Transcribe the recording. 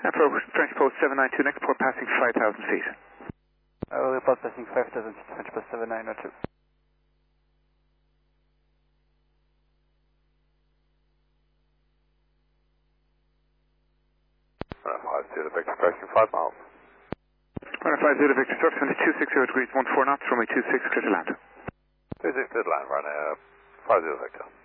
Approach French Post 792, next port passing 5,000 feet. Report passing 5,000 feet, French Post 792. 50 Victor, correction 5 miles. 50 Victor, surf 260 degrees, 14 knots, runway 26, clear to land. 26 clear to land, right now, 50 Victor.